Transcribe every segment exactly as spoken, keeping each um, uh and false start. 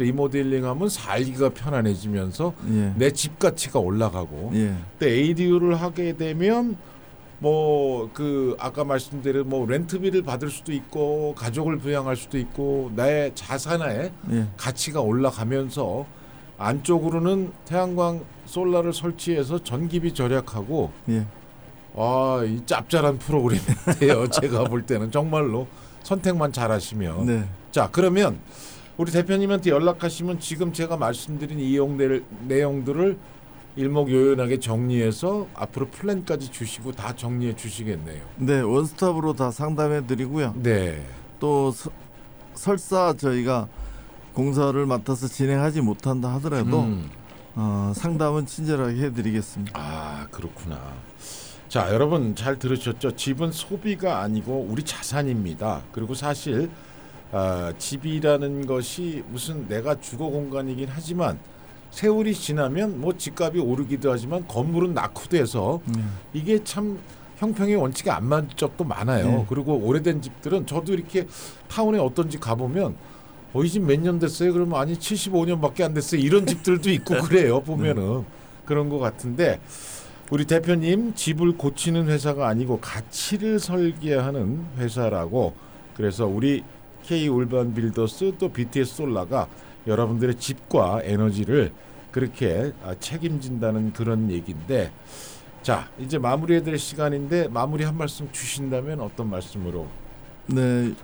리모델링하면 살기가 편안해지면서 예. 내 집 가치가 올라가고 예. 또 에이디유를 하게 되면 뭐 그 아까 말씀드린 뭐 렌트비를 받을 수도 있고 가족을 부양할 수도 있고 나의 자산의 예. 가치가 올라가면서 안쪽으로는 태양광 솔라를 설치해서 전기비 절약하고 예. 아, 이 짭짤한 프로그램인데요. 제가 볼 때는 정말로 선택만 잘하시면. 네. 자, 그러면 우리 대표님한테 연락하시면 지금 제가 말씀드린 이용 내용들을 일목요연하게 정리해서 앞으로 플랜까지 주시고 다 정리해 주시겠네요. 네, 원스톱으로 다 상담해 드리고요. 네. 또 서, 설사 저희가 공사를 맡아서 진행하지 못한다 하더라도 음. 어, 상담은 친절하게 해드리겠습니다. 아, 그렇구나. 자, 여러분 잘 들으셨죠? 집은 소비가 아니고 우리 자산입니다. 그리고 사실 어, 집이라는 것이 무슨 내가 주거 공간이긴 하지만 세월이 지나면 뭐 집값이 오르기도 하지만 건물은 낙후돼서 네. 이게 참 형평의 원칙에 안 맞는 적도 많아요. 네. 그리고 오래된 집들은 저도 이렇게 타운에 어떤 집 가보면 어, 이 집 몇 년 됐어요? 그러면 아니 칠십오 년밖에 안 됐어요. 이런 집들도 있고 그래요. 보면은 네. 그런 것 같은데 우리 대표님 집을 고치는 회사가 아니고 가치를 설계하는 회사라고 그래서 우리 K 울반 빌더스 또 비티에스 솔라가 여러분들의 집과 에너지를 그렇게 책임진다는 그런 얘기인데 자 이제 마무리해야 될 시간인데 마무리 한 말씀 주신다면 어떤 말씀으로? 네.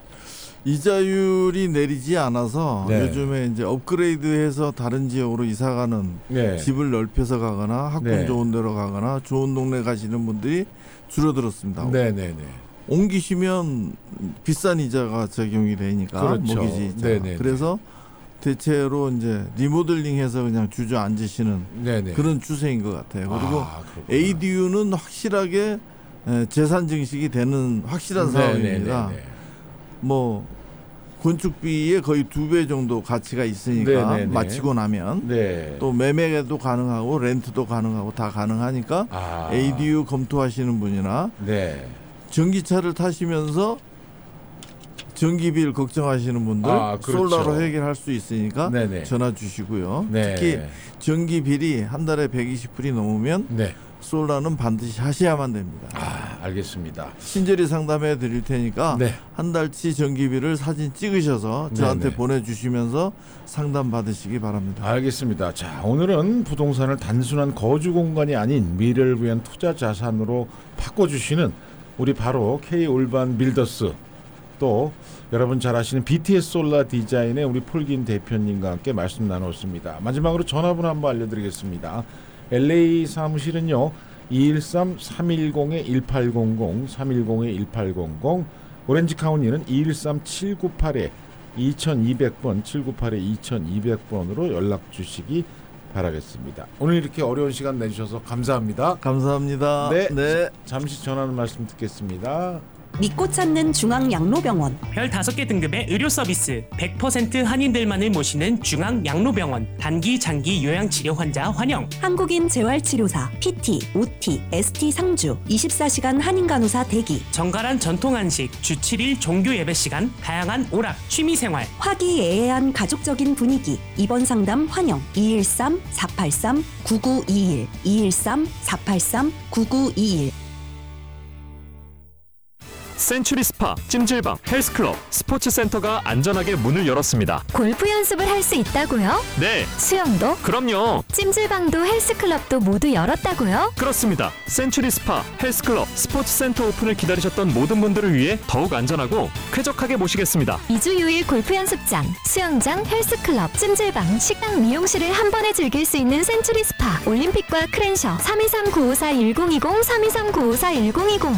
이자율이 내리지 않아서 네. 요즘에 이제 업그레이드해서 다른 지역으로 이사가는 네. 집을 넓혀서 가거나 학군 네. 좋은 데로 가거나 좋은 동네 가시는 분들이 줄어들었습니다. 네네네. 옮기시면 비싼 이자가 적용이 되니까 그렇죠. 모기지 이자. 네네네. 그래서 대체로 이제 리모델링해서 그냥 주저앉으시는 네네. 그런 추세인 것 같아요. 그리고 아, 에이디유는 확실하게 재산 증식이 되는 확실한 사업입니다. 네네네네. 뭐 건축비의 거의 두 배 정도 가치가 있으니까 네네네. 마치고 나면 네. 또 매매도 가능하고 렌트도 가능하고 다 가능하니까 아. 에이디유 검토하시는 분이나 네. 전기차를 타시면서 전기비를 걱정하시는 분들 아, 그렇죠. 솔라로 해결할 수 있으니까 네네. 전화 주시고요. 네. 특히 전기비리 한 달에 백이십 불이 넘으면 네. 솔라는 반드시 하셔야만 됩니다. 아, 알겠습니다. 친절히 상담해 드릴 테니까 네. 한 달치 전기비를 사진 찍으셔서 저한테 네네. 보내주시면서 상담 받으시기 바랍니다. 알겠습니다. 자, 오늘은 부동산을 단순한 거주 공간이 아닌 미래를 위한 투자 자산으로 바꿔주시는 우리 바로 K 울반 빌더스 또 여러분 잘 아시는 비티에스 솔라 디자인의 우리 폴긴 대표님과 함께 말씀 나눴습니다. 마지막으로 전화번호 한번 알려드리겠습니다. 엘에이 사무실은요 이일삼 삼일공 일팔공공 삼일공 일팔공공 오렌지 카운티는 이일삼 칠구팔 이천이백 번 칠구팔 이천이백 번으로 연락 주시기 바라겠습니다. 오늘 이렇게 어려운 시간 내주셔서 감사합니다. 감사합니다. 네, 네. 잠시 전하는 말씀 듣겠습니다. 믿고 찾는 중앙양로병원. 별 다섯 개 등급의 의료 서비스, 백 퍼센트 한인들만을 모시는 중앙양로병원. 단기, 장기 요양치료 환자 환영. 한국인 재활치료사, 피티, 오티, 에스티 상주, 이십사 시간 한인간호사 대기. 정갈한 전통 한식, 주 칠 일 종교 예배 시간, 다양한 오락, 취미생활. 화기애애한 가족적인 분위기. 입원 상담 환영. 이일삼 사팔삼 구구이일 이일삼 사팔삼 구구이일. 센츄리 스파, 찜질방, 헬스클럽, 스포츠센터가 안전하게 문을 열었습니다. 골프 연습을 할 수 있다고요? 네, 수영도? 그럼요. 찜질방도 헬스클럽도 모두 열었다고요? 그렇습니다. 센츄리 스파, 헬스클럽, 스포츠센터 오픈을 기다리셨던 모든 분들을 위해 더욱 안전하고 쾌적하게 모시겠습니다. 이 주 유 일 골프 연습장, 수영장, 헬스클럽, 찜질방, 식당, 미용실을 한 번에 즐길 수 있는 센츄리 스파, 올림픽과 크랜셔 삼이삼 구오사 일공이공 삼이삼 구오사 일공이공.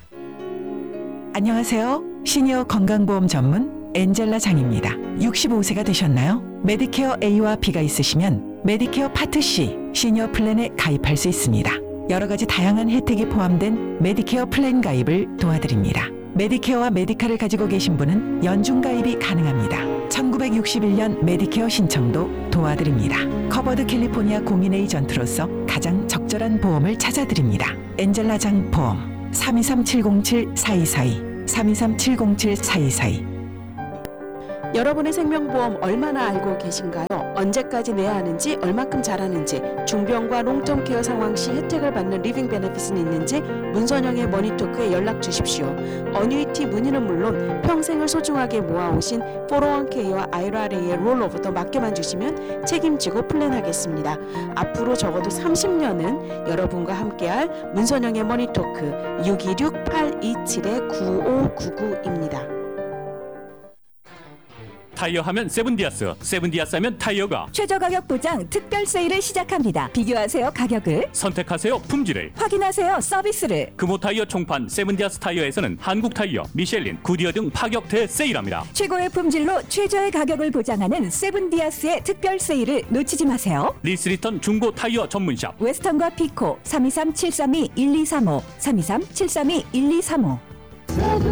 안녕하세요. 시니어 건강보험 전문 엔젤라 장입니다. 육십오 세가 되셨나요? 메디케어 A와 B가 있으시면 메디케어 파트 C 시니어 플랜에 가입할 수 있습니다. 여러 가지 다양한 혜택이 포함된 메디케어 플랜 가입을 도와드립니다. 메디케어와 메디카를 가지고 계신 분은 연중 가입이 가능합니다. 천구백육십일 년 메디케어 신청도 도와드립니다. 커버드 캘리포니아 공인 에이전트로서 가장 적절한 보험을 찾아드립니다. 엔젤라 장 보험 삼이삼 칠공칠 사이사이 삼이삼 칠공칠 사이사이. 여러분의 생명보험 얼마나 알고 계신가요? 언제까지 내야 하는지, 얼마큼 잘하는지, 중병과 롱텀 케어 상황 시 혜택을 받는 리빙 베네핏은 있는지 문선영의 머니토크에 연락 주십시오. 어뉴이티 문의는 물론 평생을 소중하게 모아오신 포로원케이와 아이알에이의 롤오버도 맡겨만 주시면 책임지고 플랜하겠습니다. 앞으로 적어도 삼십 년은 여러분과 함께할 문선영의 머니토크 육이육 팔이칠 구오구구입니다. 타이어 하면 세븐디아스, 세븐디아스 하면 타이어가. 최저 가격 보장 특별 세일을 시작합니다. 비교하세요 가격을, 선택하세요 품질을, 확인하세요 서비스를. 금호 타이어 총판 세븐디아스 타이어에서는 한국 타이어, 미셸린, 구디어 등 파격 대세일합니다. 최고의 품질로 최저의 가격을 보장하는 세븐디아스의 특별 세일을 놓치지 마세요. 리스리턴 중고 타이어 전문샵 웨스턴과 피코 삼이삼 칠삼이 일이삼오 삼이삼 칠삼이 일이삼오.